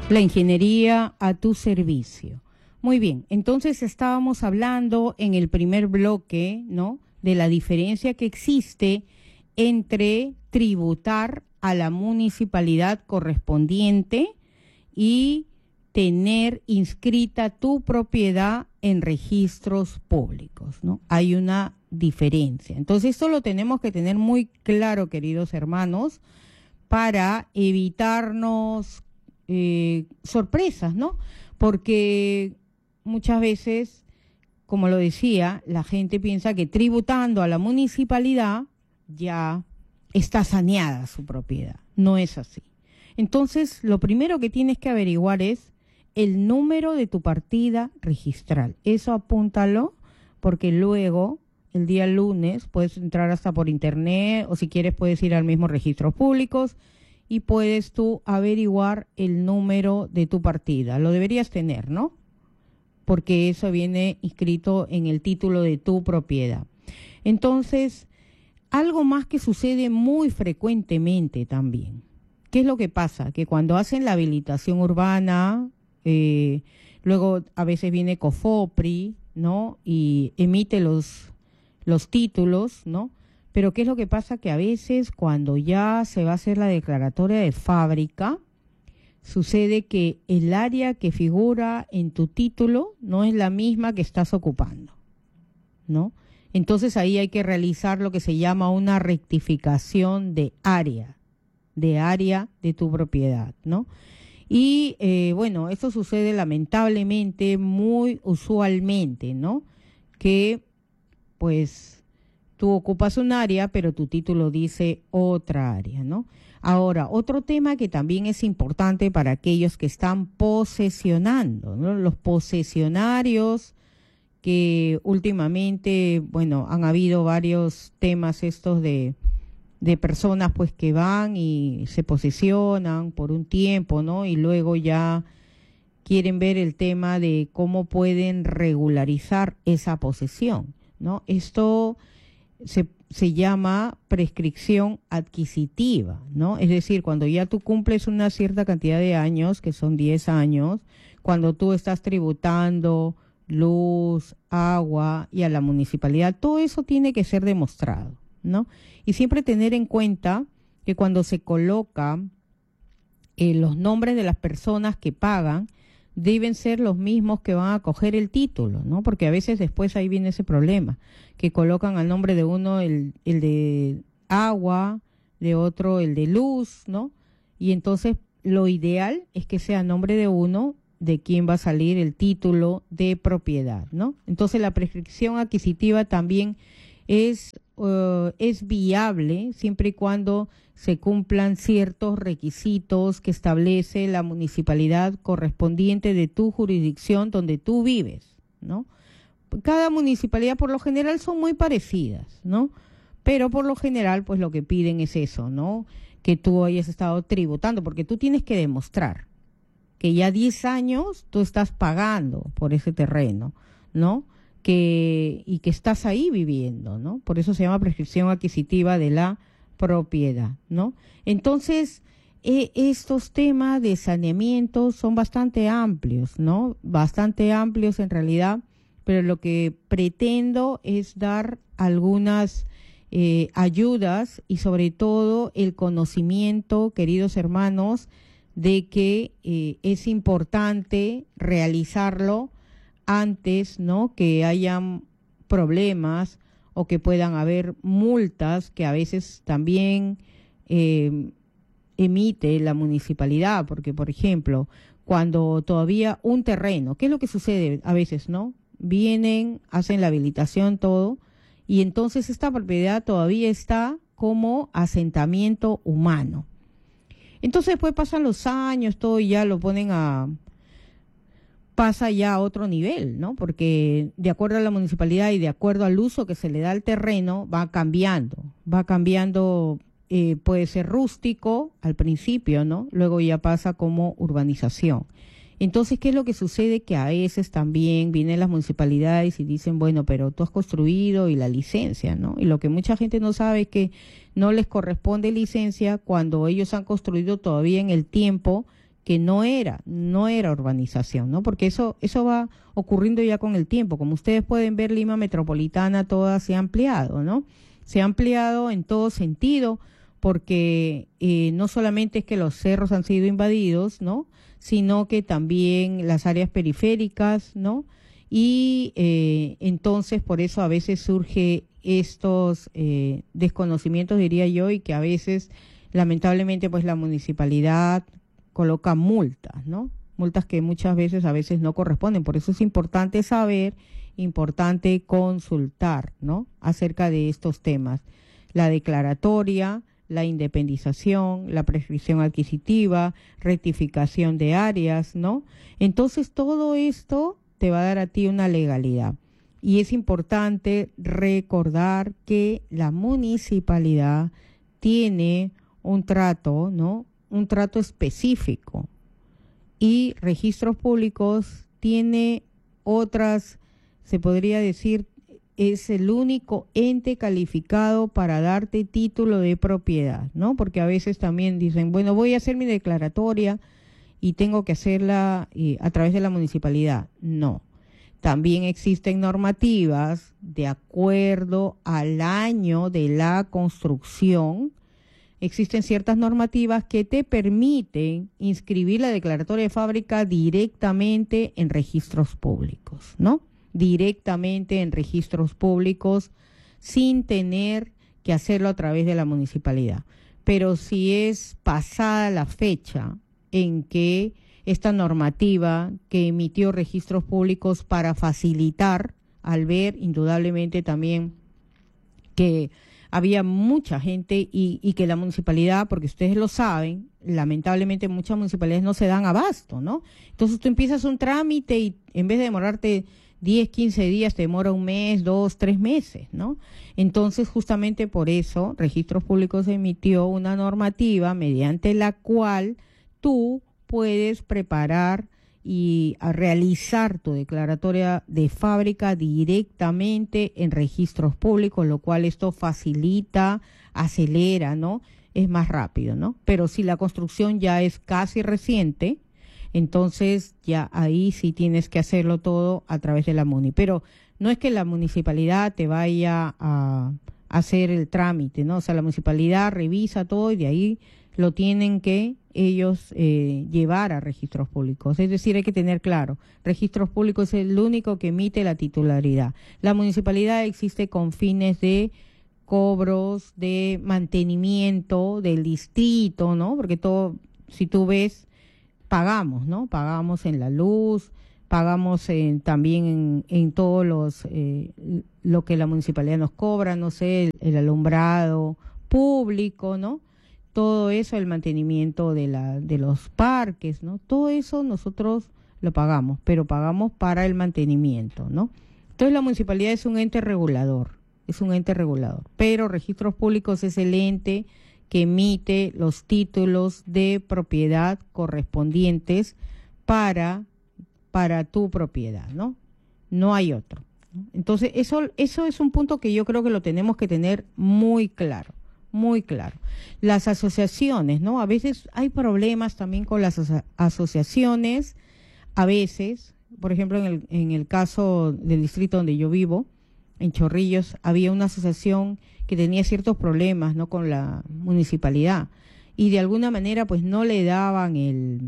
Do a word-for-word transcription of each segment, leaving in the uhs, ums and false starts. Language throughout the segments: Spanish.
La ingeniería a tu servicio. Muy bien, entonces estábamos hablando en el primer bloque, ¿no?, de la diferencia que existe entre tributar a la municipalidad correspondiente y tener inscrita tu propiedad en registros públicos, ¿no? Hay una diferencia. Entonces, esto lo tenemos que tener muy claro, queridos hermanos, para evitarnos eh, sorpresas, ¿no? Porque muchas veces, como lo decía, la gente piensa que tributando a la municipalidad ya está saneada su propiedad. No es así. Entonces, lo primero que tienes que averiguar es el número de tu partida registral. Eso apúntalo, porque luego, el día lunes, puedes entrar hasta por internet, o si quieres puedes ir al mismo registros públicos y puedes tú averiguar el número de tu partida. Lo deberías tener, ¿no? Porque eso viene inscrito en el título de tu propiedad. Entonces, algo más que sucede muy frecuentemente también. ¿Qué es lo que pasa? Que cuando hacen la habilitación urbana, eh, luego a veces viene COFOPRI, ¿no?, y emite los, los títulos, ¿no? Pero ¿qué es lo que pasa? Que a veces cuando ya se va a hacer la declaratoria de fábrica, sucede que el área que figura en tu título no es la misma que estás ocupando, ¿no? Entonces ahí hay que realizar lo que se llama una rectificación de área, de área de tu propiedad, ¿no? Y eh, bueno, esto sucede lamentablemente muy usualmente, ¿no? Que pues tú ocupas un área, pero tu título dice otra área, ¿no? Ahora, otro tema que también es importante para aquellos que están posesionando, ¿no? Los posesionarios, que últimamente, bueno, han habido varios temas estos de, de personas pues que van y se posesionan por un tiempo, ¿no? Y luego ya quieren ver el tema de cómo pueden regularizar esa posesión, ¿no? Esto se se llama prescripción adquisitiva, ¿no? Es decir, cuando ya tú cumples una cierta cantidad de años, que son diez años, cuando tú estás tributando luz, agua y a la municipalidad, todo eso tiene que ser demostrado, ¿no? Y siempre tener en cuenta que cuando se coloca eh, los nombres de las personas que pagan, deben ser los mismos que van a coger el título, ¿no? Porque a veces después ahí viene ese problema, que colocan al nombre de uno el, el de agua, de otro el de luz, ¿no? Y entonces lo ideal es que sea nombre de uno de quien va a salir el título de propiedad, ¿no? Entonces la prescripción adquisitiva también es, uh, es viable siempre y cuando se cumplan ciertos requisitos que establece la municipalidad correspondiente de tu jurisdicción donde tú vives, ¿no? Cada municipalidad por lo general son muy parecidas, ¿no? Pero por lo general pues lo que piden es eso, ¿no? Que tú hayas estado tributando, porque tú tienes que demostrar que ya diez años tú estás pagando por ese terreno, ¿no? Que, y que estás ahí viviendo, ¿no? Por eso se llama prescripción adquisitiva de la propiedad, ¿no? Entonces, eh, estos temas de saneamiento son bastante amplios, ¿no? Bastante amplios en realidad, pero lo que pretendo es dar algunas eh, ayudas y sobre todo el conocimiento, queridos hermanos, de que eh, es importante realizarlo antes, ¿no?, que hayan problemas o que puedan haber multas que a veces también eh, emite la municipalidad, porque por ejemplo, cuando todavía un terreno, ¿qué es lo que sucede a veces, no? Vienen, hacen la habilitación, todo, y entonces esta propiedad todavía está como asentamiento humano. Entonces después pasan los años, todo y ya lo ponen a... pasa ya a otro nivel, ¿no? Porque de acuerdo a la municipalidad y de acuerdo al uso que se le da al terreno, va cambiando, va cambiando, eh, puede ser rústico al principio, ¿no? Luego ya pasa como urbanización. Entonces, ¿qué es lo que sucede? Que a veces también vienen las municipalidades y dicen, bueno, pero tú has construido y la licencia, ¿no? Y lo que mucha gente no sabe es que no les corresponde licencia cuando ellos han construido todavía en el tiempo que no era, no era urbanización, ¿no? Porque eso, eso va ocurriendo ya con el tiempo. Como ustedes pueden ver, Lima Metropolitana toda se ha ampliado, ¿no? Se ha ampliado en todo sentido, porque eh, no solamente es que los cerros han sido invadidos, ¿no? Sino que también las áreas periféricas, ¿no? Y eh, entonces por eso a veces surge estos eh, desconocimientos, diría yo, y que a veces lamentablemente pues la municipalidad coloca multas, ¿no? Multas que muchas veces a veces no corresponden. Por eso es importante saber, importante consultar, ¿no? Acerca de estos temas. La declaratoria, la independización, la prescripción adquisitiva, rectificación de áreas, ¿no? Entonces todo esto te va a dar a ti una legalidad. Y es importante recordar que la municipalidad tiene un trato, ¿no? Un trato específico. Y registros públicos tiene otras, se podría decir, es el único ente calificado para darte título de propiedad, ¿no? Porque a veces también dicen, bueno, voy a hacer mi declaratoria y tengo que hacerla eh, a través de la municipalidad. No. También existen normativas de acuerdo al año de la construcción. Existen ciertas normativas que te permiten inscribir la declaratoria de fábrica directamente en registros públicos, ¿no? Directamente en registros públicos sin tener que hacerlo a través de la municipalidad. Pero si es pasada la fecha en que esta normativa que emitió registros públicos para facilitar, al ver indudablemente también que había mucha gente y, y que la municipalidad, porque ustedes lo saben, lamentablemente muchas municipalidades no se dan abasto, ¿no? Entonces tú empiezas un trámite y en vez de demorarte diez, quince días, te demora un mes, dos, tres meses, ¿no? Entonces justamente por eso Registros Públicos emitió una normativa mediante la cual tú puedes preparar y a realizar tu declaratoria de fábrica directamente en registros públicos, lo cual esto facilita, acelera, ¿no? Es más rápido, ¿no? Pero si la construcción ya es casi reciente, entonces ya ahí sí tienes que hacerlo todo a través de la MUNI. Pero no es que la municipalidad te vaya a hacer el trámite, ¿no? O sea, la municipalidad revisa todo y de ahí lo tienen que ellos eh, llevar a registros públicos. Es decir, hay que tener claro, registros públicos es el único que emite la titularidad. La municipalidad existe con fines de cobros, de mantenimiento del distrito, ¿no? Porque todo, si tú ves, pagamos, ¿no? Pagamos en la luz, pagamos en, también en, en todos los, eh, lo que la municipalidad nos cobra, no sé, el, el alumbrado público, ¿no? Todo eso, el mantenimiento de la de los parques, ¿no? Todo eso nosotros lo pagamos, pero pagamos para el mantenimiento, ¿no? Entonces la municipalidad es un ente regulador, es un ente regulador, pero Registros Públicos es el ente que emite los títulos de propiedad correspondientes para, para tu propiedad, ¿no? No hay otro, ¿no? Entonces eso, eso es un punto que yo creo que lo tenemos que tener muy claro. Muy claro. Las asociaciones, ¿no? A veces hay problemas también con las aso- asociaciones, a veces, por ejemplo, en el, en el caso del distrito donde yo vivo, en Chorrillos, había una asociación que tenía ciertos problemas, ¿no? Con la municipalidad y de alguna manera pues no le daban el,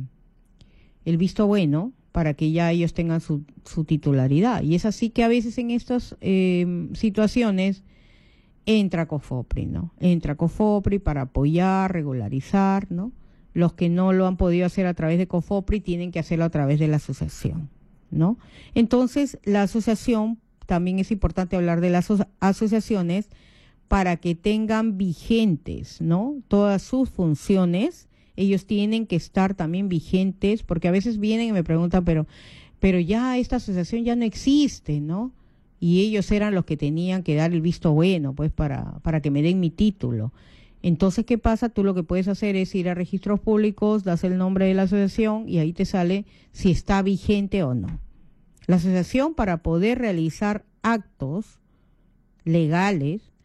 el visto bueno para que ya ellos tengan su, su titularidad. Y es así que a veces en estas eh, situaciones entra COFOPRI, ¿no? Entra COFOPRI para apoyar, regularizar, ¿no? Los que no lo han podido hacer a través de COFOPRI tienen que hacerlo a través de la asociación, ¿no? Entonces, la asociación, también es importante hablar de las aso- asociaciones para que tengan vigentes, ¿no? Todas sus funciones, ellos tienen que estar también vigentes, porque a veces vienen y me preguntan, pero, pero ya esta asociación ya no existe, ¿no? Y ellos eran los que tenían que dar el visto bueno, pues, para, para que me den mi título. Entonces, ¿qué pasa? Tú lo que puedes hacer es ir a registros públicos, das el nombre de la asociación y ahí te sale si está vigente o no. La asociación, para poder realizar actos legales,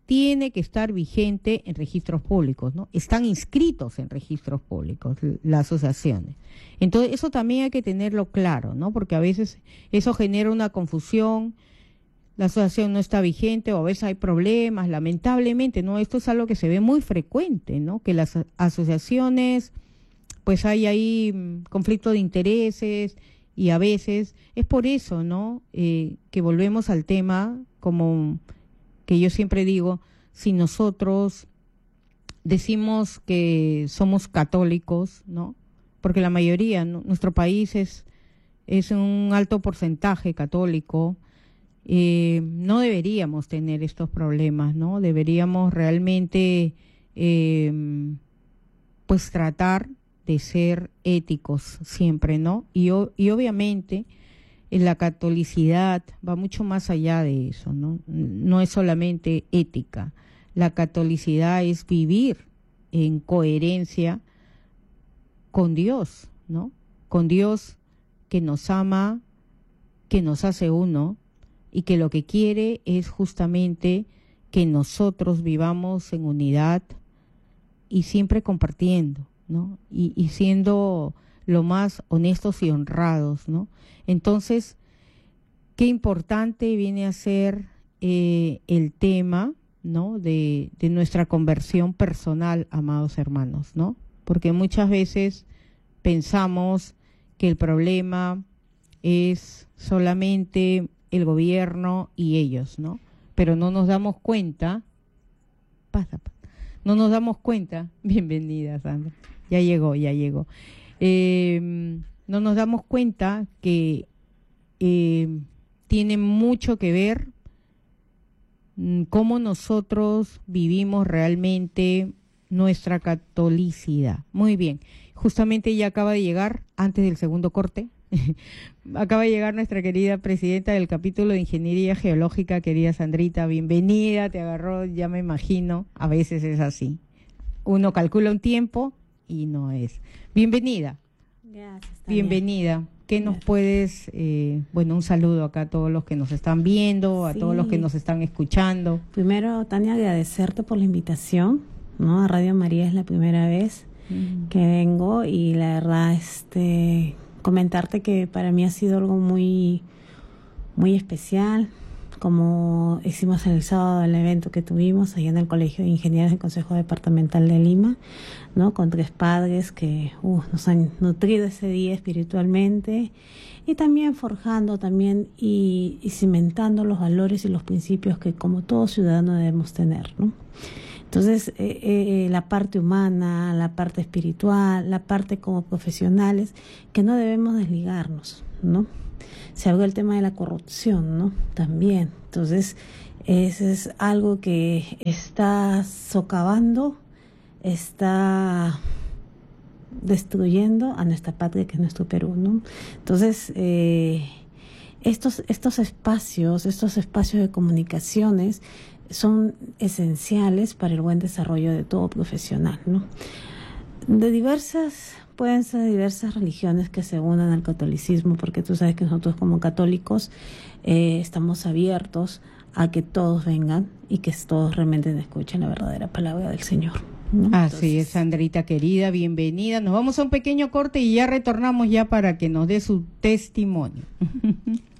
tiene que estar vigente en registros públicos, ¿no? Están inscritos en registros públicos las asociaciones. Entonces, eso también hay que tenerlo claro, ¿no? Porque a veces eso genera una confusión, la asociación no está vigente o a veces hay problemas, lamentablemente, ¿no? Esto es algo que se ve muy frecuente, ¿no? Que las asociaciones, pues hay ahí mm, conflicto de intereses y a veces es por eso, ¿no? Eh, que volvemos al tema como que yo siempre digo, si nosotros decimos que somos católicos, ¿no? Porque la mayoría, ¿no? Nuestro país es, es un alto porcentaje católico, eh, no deberíamos tener estos problemas, ¿no? Deberíamos realmente, eh, pues, tratar de ser éticos siempre, ¿no? Y, y obviamente la catolicidad va mucho más allá de eso, ¿no? No es solamente ética. La catolicidad es vivir en coherencia con Dios, ¿no? Con Dios que nos ama, que nos hace uno y que lo que quiere es justamente que nosotros vivamos en unidad y siempre compartiendo, ¿no? Y, y siendo lo más honestos y honrados, ¿no? Entonces, qué importante viene a ser eh, el tema, ¿no? De, de nuestra conversión personal, amados hermanos, ¿no? Porque muchas veces pensamos que el problema es solamente el gobierno y ellos, ¿no? Pero no nos damos cuenta, pasa, pasa, no nos damos cuenta, bienvenida Sandra, ya llegó, ya llegó, eh, no nos damos cuenta que eh, tiene mucho que ver mm, cómo nosotros vivimos realmente nuestra catolicidad. Muy bien, justamente ya acaba de llegar, antes del segundo corte, acaba de llegar nuestra querida presidenta del capítulo de Ingeniería Geológica, querida Sandrita, bienvenida, te agarró, ya me imagino, a veces es así. Uno calcula un tiempo y no es. Bienvenida. Gracias. Tania. Bienvenida. ¿Qué nos puedes, eh, bueno, un saludo acá a todos los que nos están viendo, a Sí. todos los que nos están escuchando? Primero, Tania, agradecerte por la invitación, ¿no? A Radio María es la primera vez mm. que vengo y la verdad, este, comentarte que para mí ha sido algo muy, muy especial, como hicimos el sábado el evento que tuvimos allá en el Colegio de Ingenieros del Consejo Departamental de Lima, ¿no? Con tres padres que uh, nos han nutrido ese día espiritualmente y también forjando también y, y cimentando los valores y los principios que como todo ciudadano debemos tener, ¿no? Entonces, eh, eh, la parte humana, la parte espiritual, la parte como profesionales, que no debemos desligarnos, ¿no? Se habló el tema de la corrupción, ¿no? También. Entonces, ese es algo que está socavando, está destruyendo a nuestra patria, que es nuestro Perú, ¿no? Entonces, eh, estos, estos espacios, estos espacios de comunicaciones son esenciales para el buen desarrollo de todo profesional, ¿no? De diversas, pueden ser diversas religiones que se unan al catolicismo, porque tú sabes que nosotros como católicos eh, estamos abiertos a que todos vengan y que todos realmente escuchen la verdadera palabra del Señor, ¿no? Así Entonces, es, Sandrita querida, bienvenida. Nos vamos a un pequeño corte y ya retornamos ya para que nos dé su testimonio.